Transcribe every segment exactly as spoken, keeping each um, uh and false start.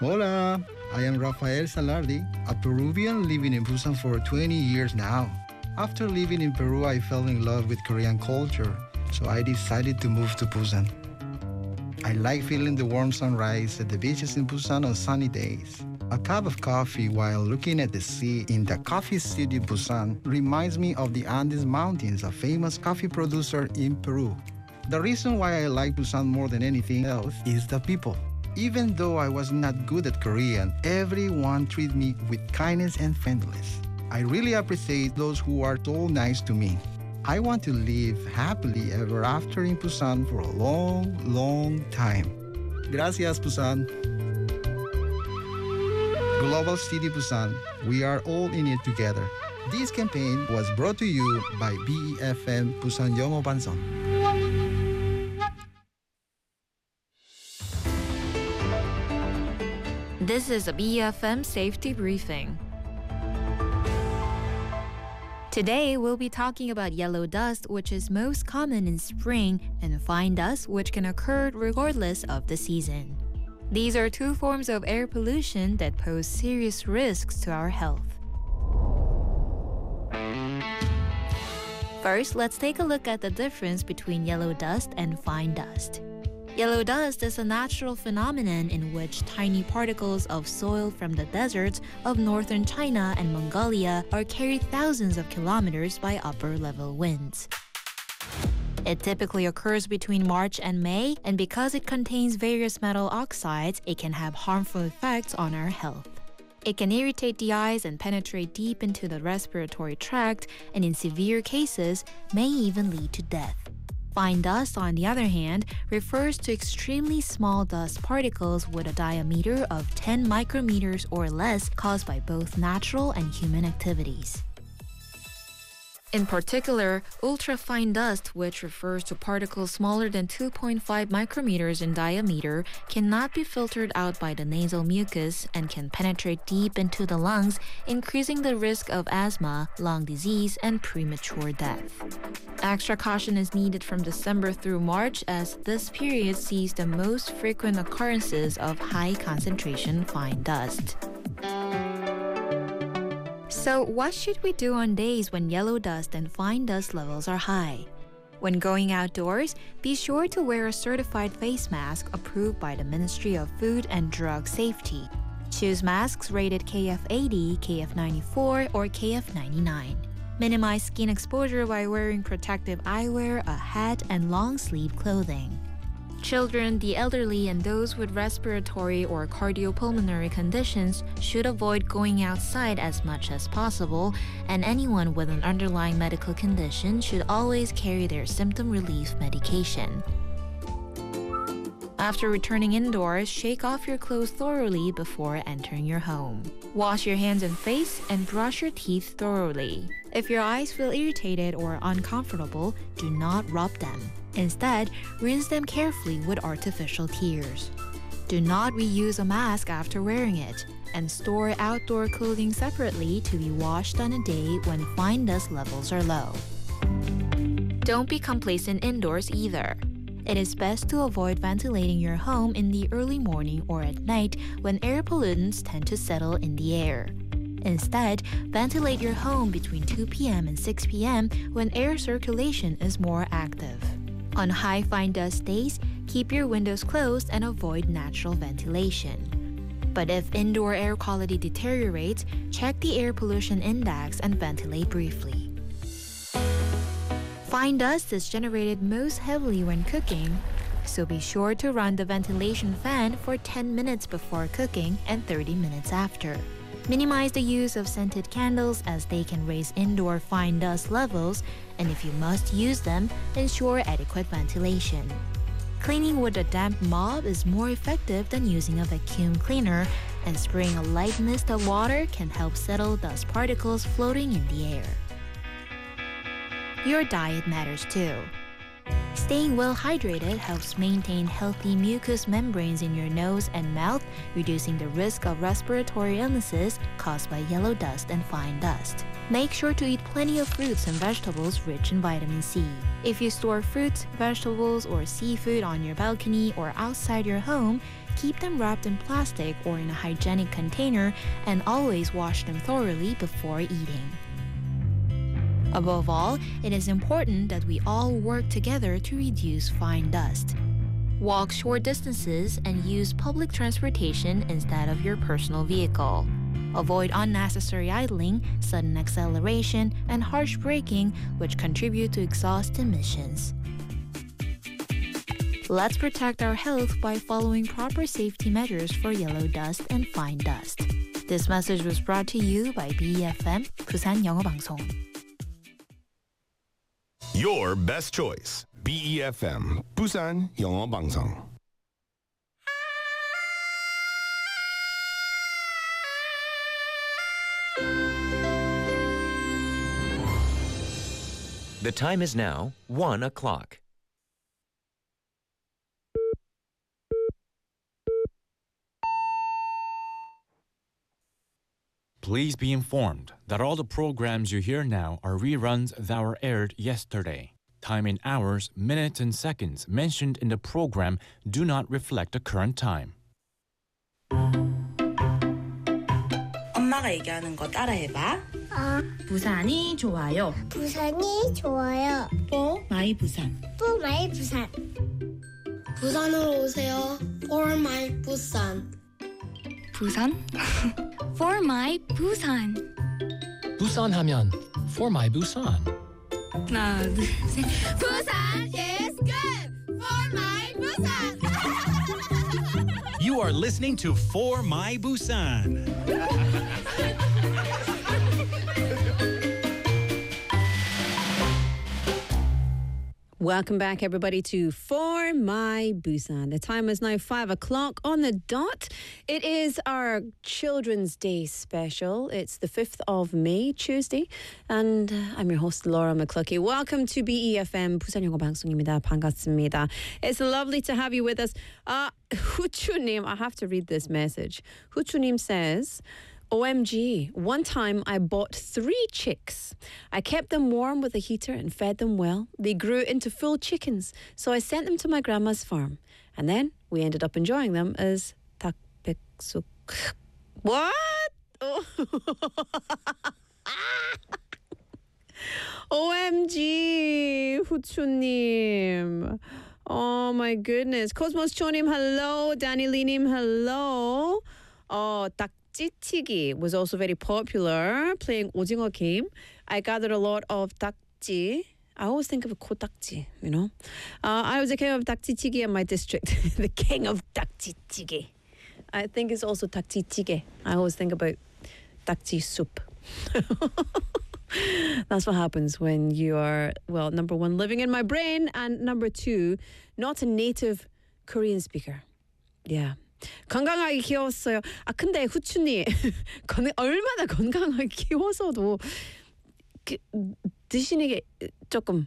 Hola, I am Rafael Salardi, a Peruvian living in Busan for twenty years now. After living in Peru, I fell in love with Korean culture, so I decided to move to Busan. I like feeling the warm sunrise at the beaches in Busan on sunny days. A cup of coffee while looking at the sea in the coffee city Busan reminds me of the Andes Mountains, a famous coffee producer in Peru. The reason why I like Busan more than anything else is the people. Even though I was not good at Korean, everyone treated me with kindness and friendliness. I really appreciate those who are so nice to me. I want to live happily ever after in Busan for a long, long time. Gracias, Busan. Global City Busan, we are all in it together. This campaign was brought to you by B E F M Busan Yomo Banson. This is a B E F M safety briefing. Today, we'll be talking about yellow dust, which is most common in spring, and fine dust, which can occur regardless of the season. These are two forms of air pollution that pose serious risks to our health. First, let's take a look at the difference between yellow dust and fine dust. Yellow dust is a natural phenomenon in which tiny particles of soil from the deserts of northern China and Mongolia are carried thousands of kilometers by upper-level winds. It typically occurs between March and May, and because it contains various metal oxides, it can have harmful effects on our health. It can irritate the eyes and penetrate deep into the respiratory tract, and in severe cases, may even lead to death. Fine dust, on the other hand, refers to extremely small dust particles with a diameter of ten micrometers or less caused by both natural and human activities. In particular, ultrafine dust, which refers to particles smaller than two point five micrometers in diameter, cannot be filtered out by the nasal mucus and can penetrate deep into the lungs, increasing the risk of asthma, lung disease, and premature death. Extra caution is needed from December through March, as this period sees the most frequent occurrences of high concentration fine dust. So, what should we do on days when yellow dust and fine dust levels are high? When going outdoors, be sure to wear a certified face mask approved by the Ministry of Food and Drug Safety. Choose masks rated K F eighty, K F ninety-four, or K F ninety-nine. Minimize skin exposure by wearing protective eyewear, a hat, and long-sleeve clothing. Children, the elderly, and those with respiratory or cardiopulmonary conditions should avoid going outside as much as possible, and anyone with an underlying medical condition should always carry their symptom relief medication. After returning indoors, shake off your clothes thoroughly before entering your home. Wash your hands and face and brush your teeth thoroughly. If your eyes feel irritated or uncomfortable, do not rub them. Instead, rinse them carefully with artificial tears. Do not reuse a mask after wearing it, and store outdoor clothing separately to be washed on a day when fine dust levels are low. Don't be complacent indoors either. It is best to avoid ventilating your home in the early morning or at night when air pollutants tend to settle in the air. Instead, ventilate your home between two p.m. and six p.m. when air circulation is more active. On high fine dust days, keep your windows closed and avoid natural ventilation. But if indoor air quality deteriorates, check the air pollution index and ventilate briefly. Fine dust is generated most heavily when cooking, so be sure to run the ventilation fan for ten minutes before cooking and thirty minutes after. Minimize the use of scented candles as they can raise indoor fine dust levels, and if you must use them, ensure adequate ventilation. Cleaning with a damp mop is more effective than using a vacuum cleaner, and spraying a light mist of water can help settle dust particles floating in the air. Your diet matters too. Staying well hydrated helps maintain healthy mucous membranes in your nose and mouth, reducing the risk of respiratory illnesses caused by yellow dust and fine dust. Make sure to eat plenty of fruits and vegetables rich in vitamin C. If you store fruits, vegetables, or seafood on your balcony or outside your home, keep them wrapped in plastic or in a hygienic container, and always wash them thoroughly before eating. Above all, it is important that we all work together to reduce fine dust. Walk short distances and use public transportation instead of your personal vehicle. Avoid unnecessary idling, sudden acceleration, and harsh braking, which contribute to exhaust emissions. Let's protect our health by following proper safety measures for yellow dust and fine dust. This message was brought to you by B E F M, 부산 영어방송. Your best choice. B E F M, 부산 영어방송. The time is now one o'clock. Please be informed that all the programs you hear now are reruns that were aired yesterday. Time in hours, minutes, and seconds mentioned in the program do not reflect the current time. 엄마가 얘기하는 거 따라해봐. 아, 부산이 좋아요. 부산이 좋아요. 뽀 마이 부산. 뽀 마이 부산. 부산으로 오세요. For my 부산. 부산? For my 부산. 부산 하면 For my Busan. 하나, 둘, 셋. 부산 is good. For my 부산. You are listening to For My Busan. Welcome back, everybody, to For My Busan. The time is now five o'clock on the dot. It is our Children's Day special. It's the fifth of May, Tuesday. And uh, I'm your host, Laura McCluskey. Welcome to B E F M, 부산 영어 방송입니다. 반갑습니다. It's lovely to have you with us. Uh, Huchunim, I have to read this message. Huchunim says, O M G, one time I bought three chicks. I kept them warm with a heater and fed them well. They grew into full chickens, so I sent them to my grandma's farm. And then we ended up enjoying them as takpeksuk. What? Oh. O M G, 후추님. Oh my goodness. Cosmos Chonim, hello. Danny Linim, hello. Oh, tak. 찌튀기 was also very popular, playing 오징어 game. I gathered a lot of 딱지. I always think of a 코딱지, you know. Uh, I was the king of 딱지찌개 in my district. The king of 딱지찌개. I think it's also 딱지찌개. I always think about 딱지 soup. That's what happens when you are, well, number one, living in my brain, and number two, not a native Korean speaker. Yeah. 건강하게 키웠어요. 아 근데 후추님 건, 얼마나 건강하게 키워서도 그, 드시는 게 조금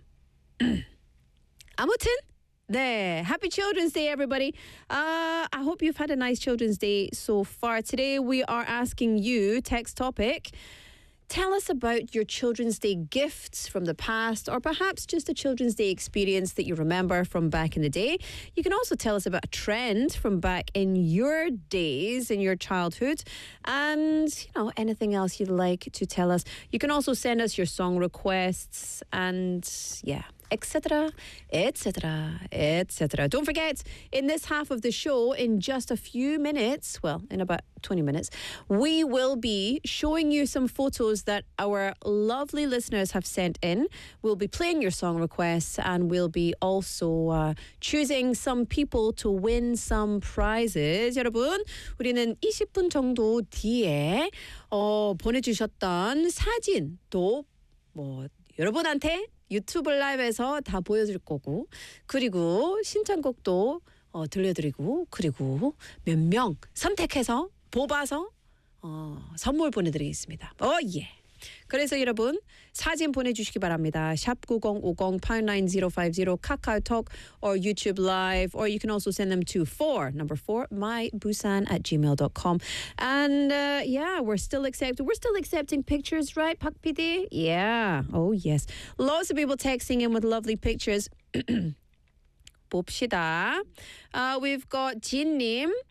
아무튼 네, happy Children's Day, everybody. Uh, I hope you've had a nice Children's Day so far. Today we are asking you, text topic, tell us about your Children's Day gifts from the past, or perhaps just a Children's Day experience that you remember from back in the day. You can also tell us about a trend from back in your days, in your childhood, and, you know, anything else you'd like to tell us. You can also send us your song requests and, yeah, et cetera, et cetera, et cetera. Don't forget, in this half of the show, in just a few minutes, well, in about twenty minutes, we will be showing you some photos that our lovely listeners have sent in. We'll be playing your song requests, and we'll be also uh, choosing some people to win some prizes. 여러분, 우리는 이십 분 정도 뒤에 어, 보내주셨던 사진도 뭐 여러분한테 유튜브 라이브에서 다 보여줄 거고, 그리고 신청곡도 어, 들려드리고, 그리고 몇 명 선택해서 뽑아서 어, 선물 보내드리겠습니다. 오 예. 그래서 여러분 사진 보내주시기 바랍니다. 샵 구공오공 팔구공공오오오오 카카오톡 or YouTube Live, or you can also send them to four, number four, mybusan at gmail dot com. And uh, yeah, we're still accepting, we're still accepting pictures, right, Pak P D? Yeah, oh yes. Lots of people texting in with lovely pictures. 봅시다. Uh, we've got 진님.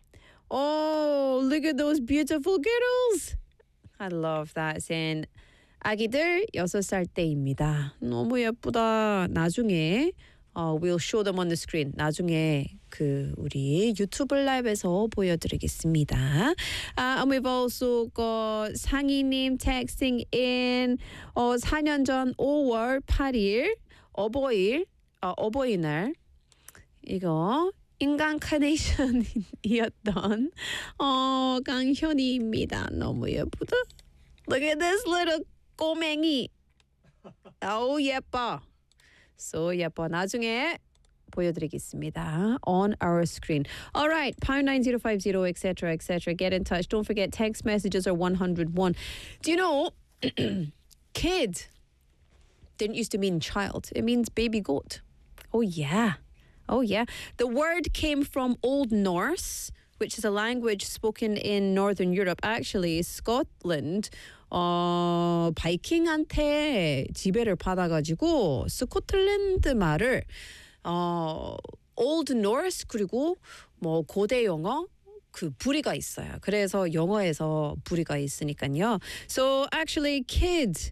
Oh, look at those beautiful girls. I love that saying. 아기들 여섯 살 때입니다. 너무 예쁘다. 나중에 uh, we'll show them on the screen. 나중에 그 우리 유튜브 라이브에서 보여드리겠습니다. Uh, and we've also got 상희님 texting in 어, 사 년 전 오월 팔일 어버이일 어, 어버이날 이거 인간 카네이션이었던 어, 강현이입니다. 너무 예쁘다. Look at this little 꼬맹이. 아우 예뻐. So 예뻐. 나중에 보여드리겠습니다. On our screen. All right. pound nine zero five zero, et cetera, et cetera. Get in touch. Don't forget text messages are one hundred one. Do you know kid didn't used to mean child. It means baby goat. Oh yeah. Oh yeah. The word came from Old Norse, which is a language spoken in Northern Europe. Actually, Scotland 어, 바이킹한테 지배를 받아가지고 스코틀랜드 말을 어, Old Norse 그리고 뭐 고대 영어 그 부리가 있어요. 그래서 영어에서 부리가 있으니까요. So actually, kid.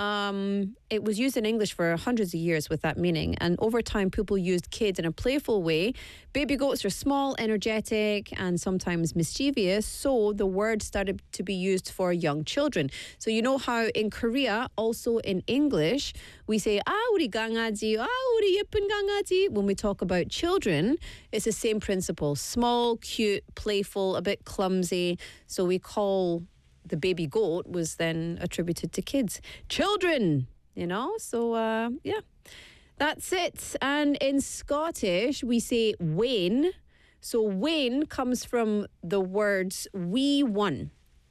Um, it was used in English for hundreds of years with that meaning, and over time people used kids in a playful way. Baby goats are small, energetic, and sometimes mischievous, so the word started to be used for young children. So you know how in Korea, also in English, we say 아 우리 강아지, 아 우리 예쁜 강아지. When we talk about children, it's the same principle: small, cute, playful, a bit clumsy. So we call the baby goat was then attributed to kids. Children, you know? So, uh, yeah, that's it. And in Scottish, we say wain. So wain comes from the words wee one.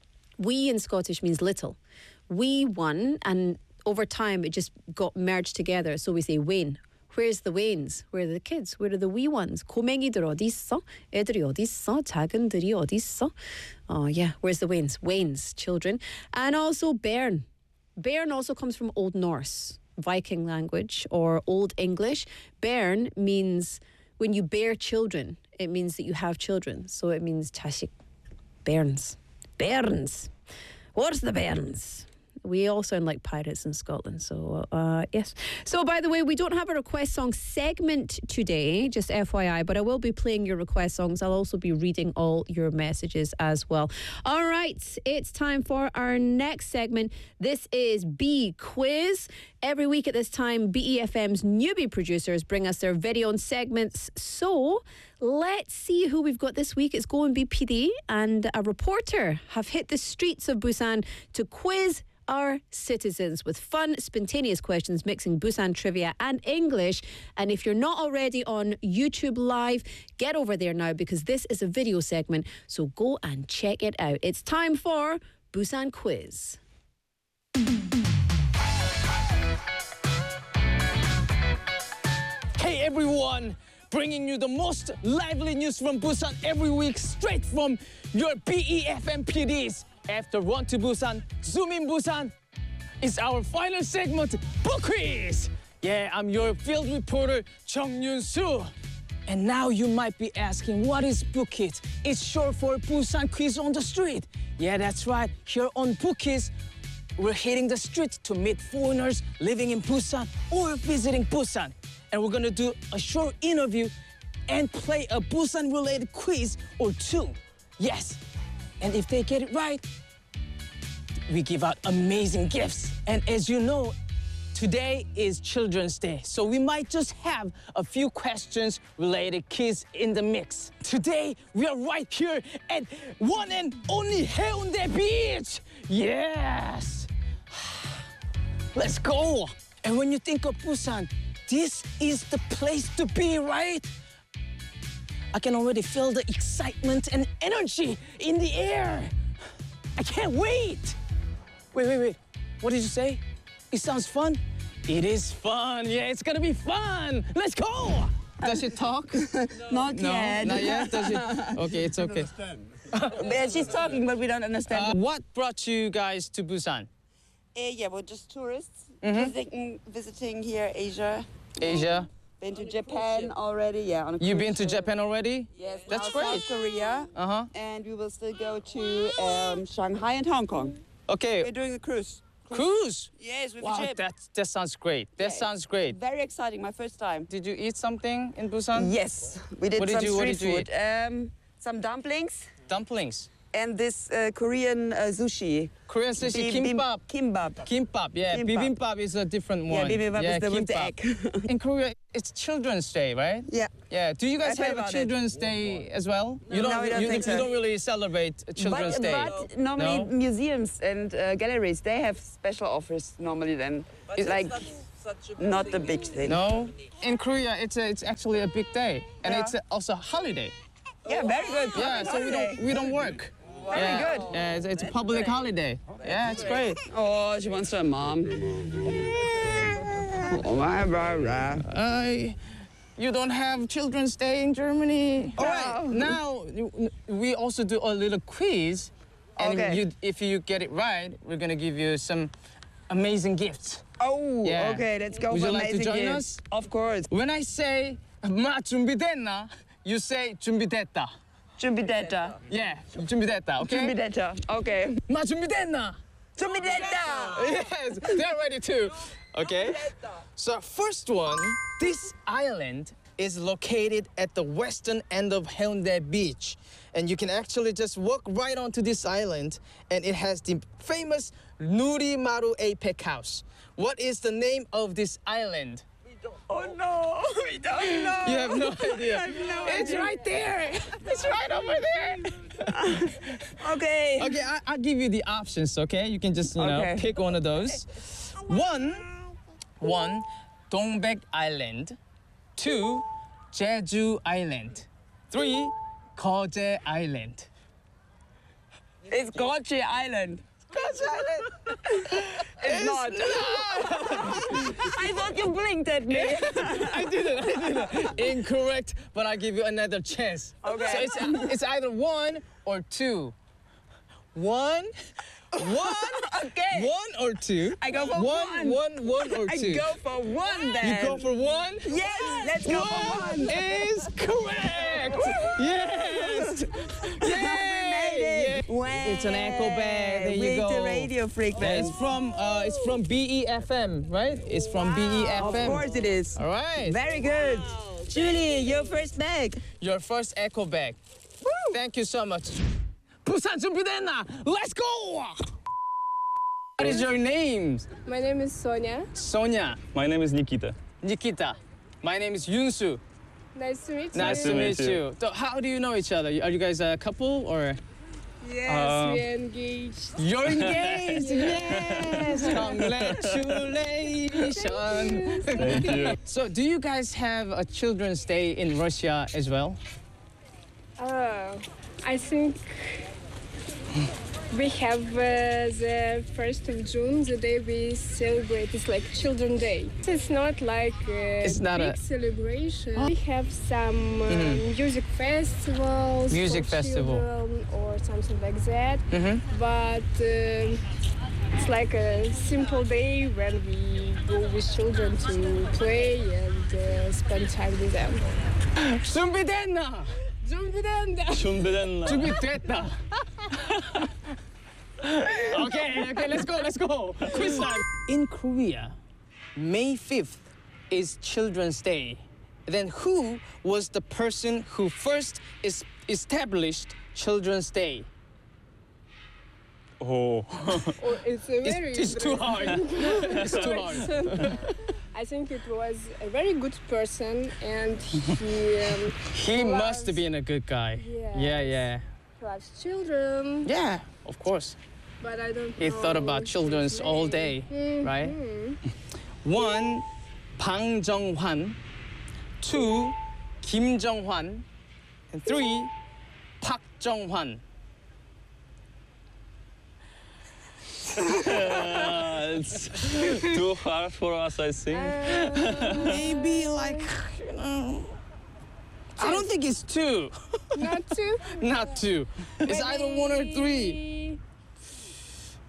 Wee in Scottish means little. Wee one, and over time it just got merged together. So we say wain. Where's the wains? Where are the kids? Where are the wee ones? 고맹이들 어디 있어? 애들이 어디 있어? 작은들이 어디 있어? Oh, yeah. Where's the wains? Wains, children. And also bairn. Bairn also comes from Old Norse, Viking language, or Old English. Bairn means when you bear children, it means that you have children. So it means 자식. Bairns. Bairns. What's the bairns? We all sound like pirates in Scotland, so uh, yes. So, by the way, we don't have a request song segment today, just F Y I, but I will be playing your request songs. I'll also be reading all your messages as well. All right, it's time for our next segment. This is B Quiz. Every week at this time, B E F M's newbie producers bring us their very own segments. So, let's see who we've got this week. It's Go and B P D and a reporter have hit the streets of Busan to quiz our citizens with fun, spontaneous questions mixing Busan trivia and English. And if you're not already on YouTube Live, get over there now because this is a video segment. So go and check it out. It's time for Busan Quiz. Hey everyone! Bringing you the most lively news from Busan every week straight from your B E F M P Ds. After Run to Busan, Zoom in Busan, it's our final segment, Book Quiz! Yeah, I'm your field reporter, Chung Yun-soo. And now you might be asking, what is Book Quiz? It's short for Busan Quiz on the Street. Yeah, that's right. Here on Book Quiz, we're hitting the street to meet foreigners living in Busan or visiting Busan. And we're gonna do a short interview and play a Busan-related quiz or two. Yes. And if they get it right, we give out amazing gifts. And as you know, today is Children's Day, so we might just have a few questions related kids in the mix. Today, we are right here at one and only Haeundae Beach. Yes. Let's go. And when you think of Busan, this is the place to be, right? I can already feel the excitement and energy in the air. I can't wait. Wait, wait, wait. What did you say? It sounds fun? It is fun. Yeah, it's gonna be fun. Let's go. Does she talk? Not no, yet. Not yet? Does she? Okay, it's okay. Yeah, she's talking, but we don't understand. Uh, what brought you guys to Busan? Uh, yeah, we're just tourists Mhm. visiting, visiting here Asia. Asia. Been to Japan already, yeah. On a You've cruise been to ship. Japan already? Yes, That's now great. South Korea. Uh-huh. And we will still go to um, Shanghai and Hong Kong. Okay. We're doing the cruise. Cruise? Yes, with Wow, the ship. that, that sounds great. That Yeah, sounds great. Very exciting, my first time. Did you eat something in Busan? Yes, we did What did some you- what street did you food. Um, some dumplings Dumplings. and this uh, Korean uh, sushi. Korean sushi, Bim- bim- kimbap. Kimbap. Kimbap, yeah. Kimbap. Bibimbap is a different Yeah, one. bibimbap is the with the kimbap. egg. In Korea, it's Children's Day, right? Yeah. Yeah. Do you guys I've heard have a about it. Children's Day as well? You No, we don't you, think you so. don't really celebrate Children's but, Day. But normally No? museums and uh, galleries, they have special offers normally then. It's like not the big thing. No. In Korea, it's a, it's actually a big day, and Yeah. it's a, also a holiday. Yeah, very good. Yeah. So we don't we don't work. Very yeah. good. Yeah, it's, it's a public holiday. Yeah, it's great. Oh, she wants her mom. Oh, my blah, Uh, you don't have Children's Day in Germany. All right. Now you- we also do a little quiz, and Okay. you, if you get it right, we're gonna give you some amazing gifts. Oh, Yeah. okay, let's go Would for you like to amazing join gifts. us? Of course. When I say 마 준비됐나, you say 준비됐다. 준비됐다. Yeah, 준비됐다. Okay. 준비됐다. Okay. 마 준비됐나. 준비됐다. Yes, they're ready too. Okay. So first one, this island is located at the western end of Haeundae Beach, and you can actually just walk right onto this island, and it has the famous Nurimaru Apex House. What is the name of this island? Oh no, we don't know. You have no idea. I have no It's idea. right there. It's right over there. Okay. Okay, I, I'll give you the options, okay? You can just, you know, Okay. pick one of those. One, one, Dongbek Island. Two, Jeju Island. Three, Koje Island. It's Gochi Island. Gochi Island. It's, not. I thought you blinked at me. I didn't, I didn't. Incorrect, but I'll give you another chance. Okay. So it's, it's either one or two. One, one, Okay. one or two. I go for one. one. One, one or I two. go for one then. You go for one? Yes, let's go for one. Is correct. Yes. Yay. Wow. It's an echo bag. There you With go. the radio frequency. It's from uh, it's from B E F M, right? It's from B E F M. Of course it is. All right. Very good. Julie, your first bag. Your first echo bag. Thank you so much. 부산 준비됐나? Let's go. What is your name? My name is Sonia. Sonia. My name is Nikita. Nikita. My name is Yunsu. Nice to meet you. Nice to meet you. So how do you know each other? Are you guys a couple or? Yes, Uh, we're engaged. You're engaged. Yes. Yes. Congratulations. Thank you. So do you guys have a Children's Day in Russia as well? Uh, I think we have uh, the first of June, the day we celebrate. It's like Children's Day. It's not like a It's not big a- celebration. We have some uh, Mhm. music festivals, Music for festival. children or something like that. Mhm. But um it's like a simple day when we go with children to play and uh, spend time with them. 준비됐나? 준비된다. 준비됐나? 준비됐다. Okay, okay, let's go, let's go. Quiz time. In Korea, May fifth is Children's Day. Then who was the person who first is established Children's Day? Oh. Oh, it's a very. It's, it's too hard. It's too hard. I think it was a very good person, and he um, He loves, must have been a good guy. Yes. Yeah, yeah. loves children. Yeah, of course. But I don't. He know thought about his children's name. all day, right? Mhm. One, Bang Jong-hwan. Two, Kim Jong-hwan. And three, Park Jong-hwan. It's too hard for us, I think. Maybe like, you know, I don't think it's two. Not two. Not two. It's either one or three.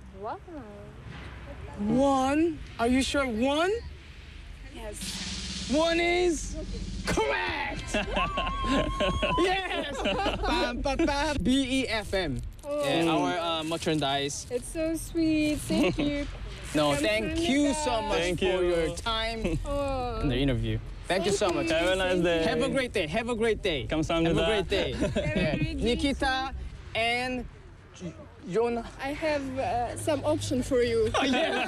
Wow. One? Are you sure one? Yes. one is correct. Yes. Bam, bam, bam. B E F M. Oh. Yeah, our uh, merchandise. It's so sweet. Thank you. No, Come thank to you me, so much Thank for you. your time Oh. and the interview. Thank you so much. Have a nice day. Have a great day. Have a great day. 감사합니다. Have a great day. Have a Yeah. great day. Nikita and Jonah. I have uh, some option for you. Oh, yeah.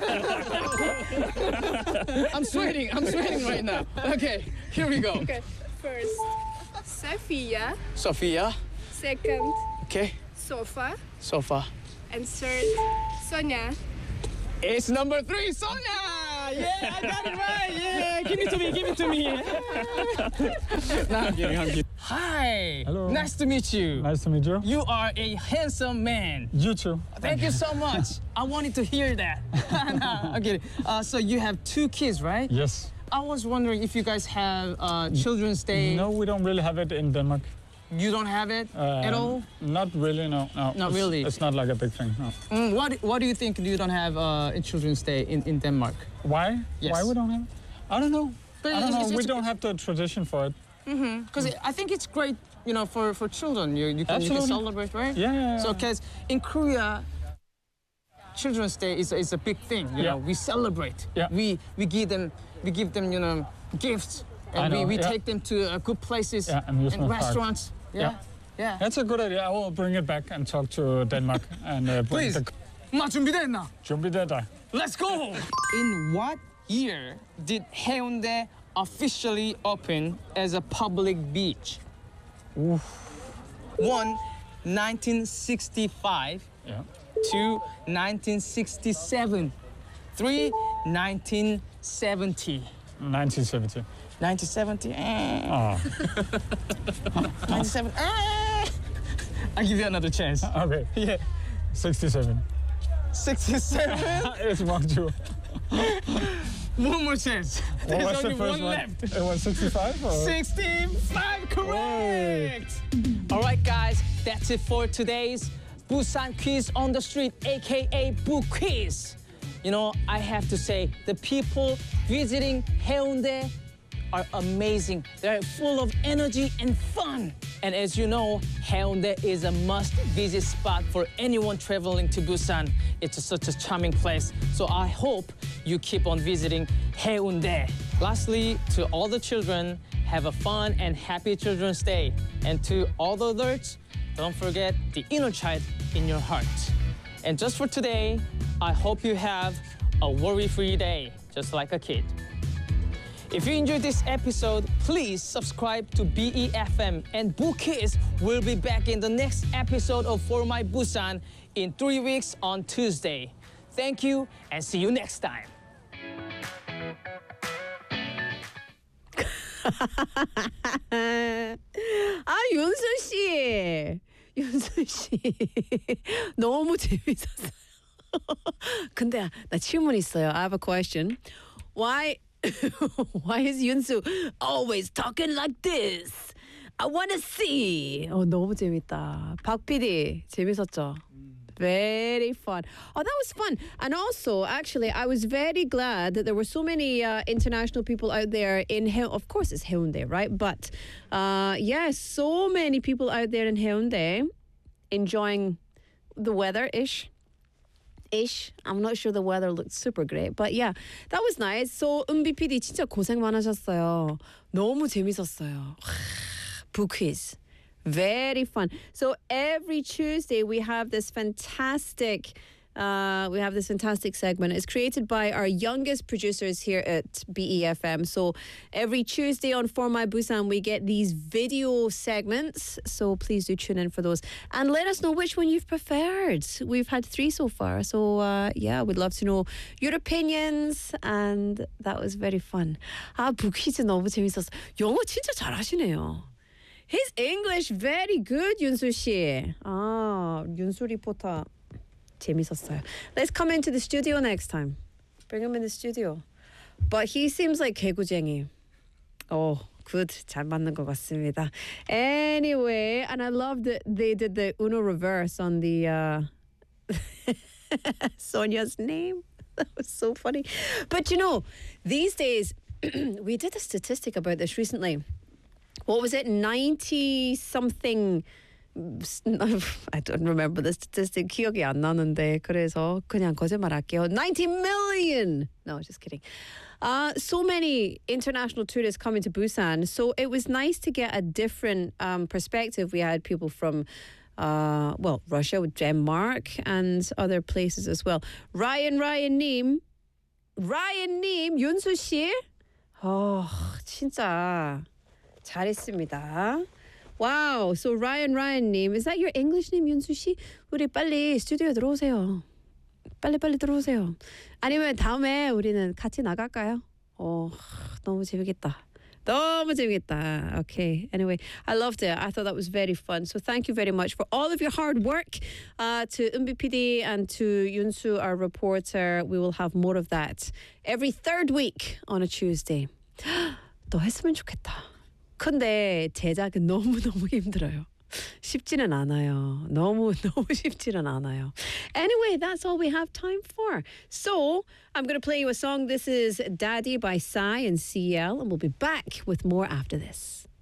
I'm sweating. I'm sweating right now. Okay, here we go. Okay. First, Sophia. Sophia. Second, Okay. Sofa. Sofa. And third, Sonia. It's number three, Sonia. Yeah, I got it right. Yeah, give it to me. Give it to me. No, I'm kidding. I'm kidding. Hi. Hello. Nice to meet you. Nice to meet you. You are a handsome man. You too. Thank you so much. I wanted to hear that. No, I'm kidding. Uh, so you have two kids, right? Yes. I was wondering if you guys have uh, Children's Day. No, we don't really have it in Denmark. You don't have it at Um, all? Not really, no. no. Not It's- really? It's not like a big thing, no. Mm, what What do you think you don't have uh, a Children's Day in, in Denmark? Why? Yes. Why we don't have it? I don't know. But I don't it's- know. it's- We it's- don't have the tradition for it. Mm-hmm. Because I think it's great, you know, for, for children. You, you, can, you can Absolutely. celebrate, right? Yeah, yeah, yeah. So, because in Korea, Children's Day is, is a big thing. You Yeah. know, we celebrate. Yeah. We we give them we give them you know gifts, I and we, know, we yeah. take them to uh, good places Yeah, amusement and parks. restaurants. Yeah. Yeah. Yeah. That's a good idea. I will bring it back and talk to Denmark and uh, bring Please. the 마 준비됐나? 준비됐다. Let's go! In what year did Haeundae officially open as a public beach? One, nineteen sixty-five. Yeah. Two, nineteen sixty-seven. Three, nineteen seventy. nineteen seventy. nineteen seventy. Eh. Oh. nineteen seventy. Eh. I'll give you another chance. Okay. Yeah. sixty-seven. sixty-seven. It's wrong too. One more chance. What There's was only the first one, one? left. It was sixty-five? Or? sixty-five, correct! All right, guys, that's it for today's Busan Quiz on the Street, aka Boo Quiz. You know, I have to say, the people visiting Haeundae are amazing. They're full of energy and fun. And as you know, Haeundae is a must-visit spot for anyone traveling to Busan. It's a, such a charming place. So I hope you keep on visiting Haeundae. Lastly, to all the children, have a fun and happy Children's Day. And to all the adults, don't forget the inner child in your heart. And just for today, I hope you have a worry-free day, just like a kid. If you enjoyed this episode, please subscribe to B E F M, and Boo Kids will be back in the next episode of For My Busan in three weeks on Tuesday. Thank you, and see you next time. 아, 윤수 씨. 윤수 씨. 너무 재밌었어요. 근데 나 질문 있어요. I have a question. Why why is Yunsu always talking like this? I want to see. 어, 너무 재밌다. 박 피디 재밌었죠? Very fun. Oh, that was fun. And also, actually, I was very glad that there were so many uh, international people out there in Haeundae. Of course, it's Haeundae, right? But uh, yes, so many people out there in Haeundae enjoying the weather-ish. Ish. I'm not sure the weather looked super great, but yeah, that was nice. So 은비 피디 진짜 고생 많으셨어요. 너무 재밌었어요. Boo quiz. Very fun. So every Tuesday we have this fantastic uh, we have this fantastic segment. It's created by our youngest producers here at B E F M. So every Tuesday on For My Busan we get these video segments. So please do tune in for those. And let us know which one you've preferred. We've had three so far. So uh, yeah, we'd love to know your opinions. And that was very fun. 아, 부퀴즈 너무 재밌었어. 영어 진짜 잘하시네요. His English very good, 윤수 씨. 아, 윤수 리포터 재밌었어요. Let's come into the studio next time. Bring him in the studio. But he seems like 개구쟁이. Oh, good. 잘 맞는 것 같습니다. Anyway, and I love that they did the Uno reverse on the uh, Sonia's name. That was so funny. But you know, these days, we did a statistic about this recently. What was it? ninety something. I don't remember the statistic. 기억이 안 나는데 그래서 그냥 거짓말할게요. ninety million. No, just kidding. Uh, so many international tourists coming to Busan. So it was nice to get a different um, perspective. We had people from, uh, well, Russia, with Denmark, and other places as well. Ryan, Ryan 님, Ryan 님, 윤수 씨. Oh, 진짜 잘했습니다. Wow. So Ryan, Ryan 님, is that your English name, 윤수 씨? 우리 빨리 스튜디오에 들어오세요. 빨리 빨리 들어오세요. 아니면 다음에 우리는 같이 나갈까요? 어, 너무 재밌겠다. 너무 재밌겠다. Okay. Anyway, I loved it. I thought that was very fun. So thank you very much for all of your hard work. Uh, to 은비 피디 and to Yunsu, our reporter. We will have more of that every third week on a Tuesday. 또 했으면 좋겠다. 근데 제작은 너무너무 힘들어요. 쉽지는 않아요. 너무 너무 쉽지는 않아요. Anyway, that's all we have time for. So, I'm going to play you a song. This is Daddy by Psy and C L, and we'll be back with more after this.